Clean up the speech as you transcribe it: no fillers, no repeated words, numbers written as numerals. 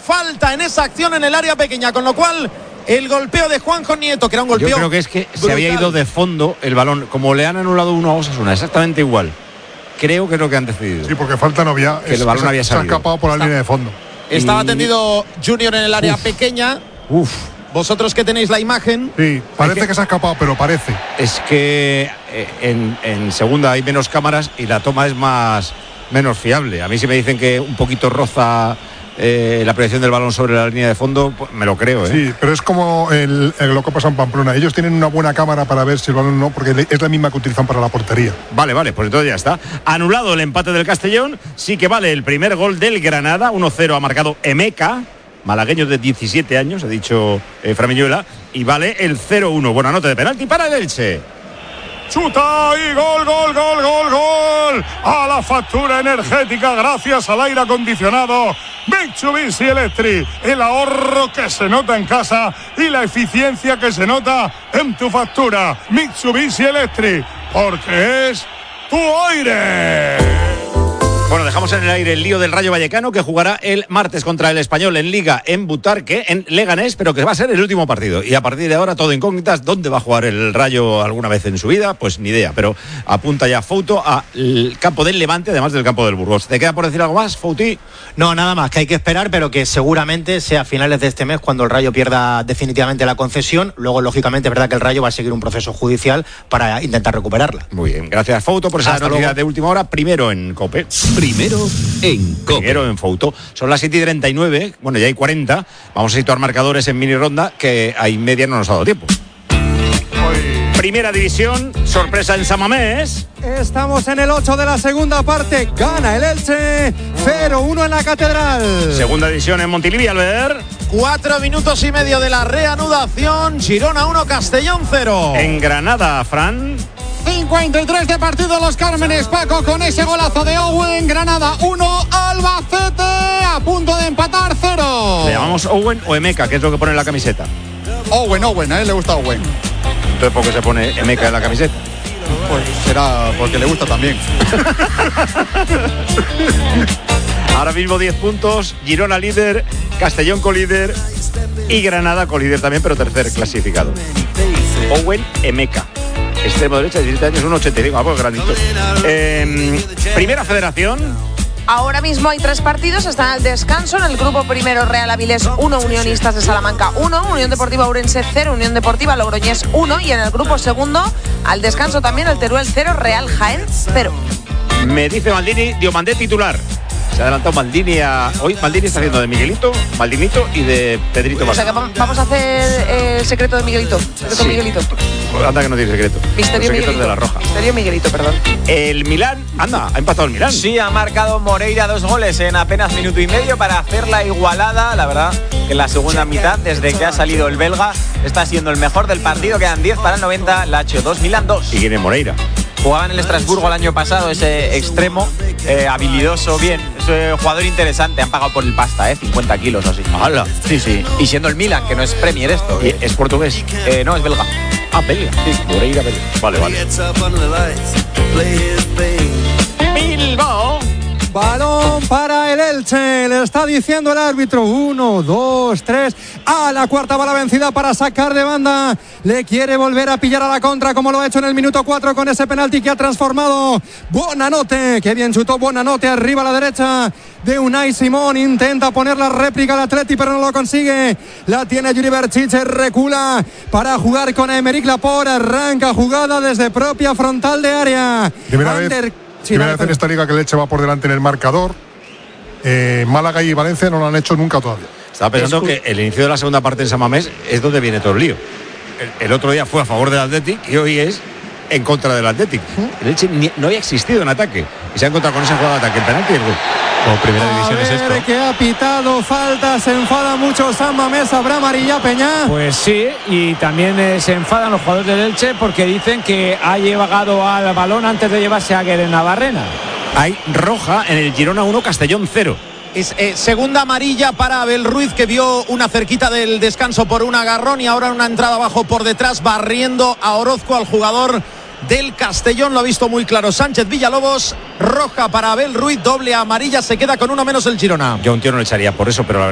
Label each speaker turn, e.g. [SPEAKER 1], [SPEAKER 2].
[SPEAKER 1] falta en esa acción en el área pequeña, con lo cual el golpeo de Juanjo Nieto, que era un golpeo.
[SPEAKER 2] Yo creo que es que
[SPEAKER 1] brutal.
[SPEAKER 2] Se había ido de fondo el balón, como le han anulado uno a Osasuna, exactamente igual. Creo que es lo que han decidido.
[SPEAKER 3] Sí, porque falta no había.
[SPEAKER 2] Que el balón había salido.
[SPEAKER 3] Se ha escapado por la línea de fondo.
[SPEAKER 1] Estaba tendido Junior en el área pequeña. Vosotros que tenéis la imagen.
[SPEAKER 3] Sí, parece que se ha escapado, pero parece.
[SPEAKER 2] Es que en segunda hay menos cámaras y la toma es menos fiable. A mí si me dicen que un poquito roza la proyección del balón sobre la línea de fondo, pues me lo creo.
[SPEAKER 3] Sí, pero es como lo que pasa en Pamplona. Ellos tienen una buena cámara para ver si el balón no, porque es la misma que utilizan para la portería.
[SPEAKER 2] Vale, pues entonces ya está. Anulado el empate del Castellón. Sí que vale el primer gol del Granada. 1-0 ha marcado Emeka, malagueño de 17 años, ha dicho Framiñuela. Y vale el 0-1. Buena nota de penalti para el Elche.
[SPEAKER 4] Chuta y gol. A la factura energética gracias al aire acondicionado Mitsubishi Electric. El ahorro que se nota en casa y la eficiencia que se nota en tu factura. Mitsubishi Electric, porque es tu aire.
[SPEAKER 2] Bueno, dejamos en el aire el lío del Rayo Vallecano, que jugará el martes contra el Español en Liga en Butarque, en Leganés, pero que va a ser el último partido. Y a partir de ahora todo incógnitas. ¿Dónde va a jugar el Rayo alguna vez en su vida? Pues ni idea, pero apunta ya Fouto al campo del Levante, además del campo del Burgos. ¿Te queda por decir algo más, Fouti?
[SPEAKER 5] No, nada más, que hay que esperar, pero que seguramente sea a finales de este mes cuando el Rayo pierda definitivamente la concesión. Luego, lógicamente, es verdad que el Rayo va a seguir un proceso judicial para intentar recuperarla.
[SPEAKER 2] Muy bien, gracias Fouto por esa noticia de última hora. Primero en COPE.
[SPEAKER 6] Primero en COPE.
[SPEAKER 2] Primero en Fouto. Son las 7:39, bueno, ya hay 40. Vamos a situar marcadores en mini ronda, que a media no nos ha dado tiempo. Primera división, sorpresa en San Mamés.
[SPEAKER 7] Estamos en el 8 de la segunda parte. Gana el Elche, 0-1 en la Catedral.
[SPEAKER 2] Segunda división en Montilivi, Albert.
[SPEAKER 1] 4 minutos y medio de la reanudación. Girona 1, Castellón 0.
[SPEAKER 2] En Granada, Fran.
[SPEAKER 7] 53 de partido Los Cármenes, Paco, con ese golazo de Owen. Granada 1, Albacete a punto de empatar 0.
[SPEAKER 2] ¿Le llamamos Owen o Emeka, que es lo que pone en la camiseta?
[SPEAKER 7] Owen, a él le gusta Owen.
[SPEAKER 2] Entonces, ¿por qué se pone Emeka en la camiseta?
[SPEAKER 7] Pues será porque le gusta también.
[SPEAKER 2] Ahora mismo 10 puntos, Girona líder, Castellón colíder y Granada colíder también, pero tercer clasificado. Owen Emeka, extremo derecha, 17 años, 1,85, pues grandito. Primera Federación.
[SPEAKER 8] Ahora mismo hay 3 partidos, están al descanso. En el grupo primero, Real Avilés 1, Unionistas de Salamanca 1, Unión Deportiva Ourense 0, Unión Deportiva Logroñés 1. Y en el grupo segundo, al descanso también, el Teruel 0, Real Jaén 0.
[SPEAKER 2] Me dice Maldini, Diomandé titular. Se ha adelantado Maldini hoy Maldini está haciendo de Miguelito, Maldinito y de Pedrito.
[SPEAKER 8] O sea que vamos a hacer el secreto de Miguelito.
[SPEAKER 2] Sí.
[SPEAKER 8] Miguelito.
[SPEAKER 2] Pues anda que no tiene secreto.
[SPEAKER 8] Misterio Miguelito.
[SPEAKER 2] De la Roja.
[SPEAKER 8] Misterio Miguelito, perdón.
[SPEAKER 2] El Milán, ha empatado el Milán.
[SPEAKER 9] Sí, ha marcado Moreira 2 goles en apenas minuto y medio para hacer la igualada. La verdad que en la segunda mitad, desde que ha salido el belga, está siendo el mejor del partido. Quedan 10 para el 90, Lazio 2, Milán 2.
[SPEAKER 2] ¿Y quién es Moreira?
[SPEAKER 9] Jugaba en el Estrasburgo el año pasado, ese extremo, habilidoso, bien. Es un jugador interesante, han pagado por el pasta, 50 kilos o así.
[SPEAKER 2] ¡Hala!
[SPEAKER 9] Sí. Y siendo el Milan, que no es Premier esto.
[SPEAKER 2] ¿Es portugués?
[SPEAKER 9] No, es belga.
[SPEAKER 2] Ah, belga. Sí, Moreira belga. Vale. Bilbao.
[SPEAKER 7] Balón para el Elche, le está diciendo el árbitro. 1, 2, 3. A la cuarta va la vencida para sacar de banda. Le quiere volver a pillar a la contra, como lo ha hecho en el minuto 4 con ese penalti que ha transformado Buonanotte. Qué bien chutó Buonanotte arriba a la derecha de Unai Simón. Intenta poner la réplica al Atleti, pero no lo consigue. La tiene Yuri Berchiche, recula para jugar con Aymeric Laporte. Arranca jugada desde propia frontal de área.
[SPEAKER 3] Primera vez en esta liga que el Elche va por delante en el marcador. Málaga y Valencia no lo han hecho nunca todavía.
[SPEAKER 2] Estaba pensando que el inicio de la segunda parte en San Mamés es donde viene todo el lío. El otro día fue a favor del Athletic y hoy es en contra del Athletic. El Elche no había existido en ataque y se ha encontrado con esa jugada de ataque, el penalti y el gol.
[SPEAKER 7] Primera división es esto. Que ha pitado falta, se enfada mucho San Mamés, habrá amarilla Peña.
[SPEAKER 10] Pues sí, y también se enfadan los jugadores del Elche porque dicen que ha llegado al balón antes de llevarse a Aguer en Navarrena.
[SPEAKER 2] Hay roja en el Girona 1, Castellón 0.
[SPEAKER 1] Es segunda amarilla para Abel Ruiz, que vio una cerquita del descanso por un agarrón y ahora una entrada abajo por detrás, barriendo a Orozco, al jugador del Castellón. Lo ha visto muy claro Sánchez Villalobos. Roja para Abel Ruiz, doble amarilla, se queda con uno menos el Girona.
[SPEAKER 2] Yo un tío no le echaría por eso, pero la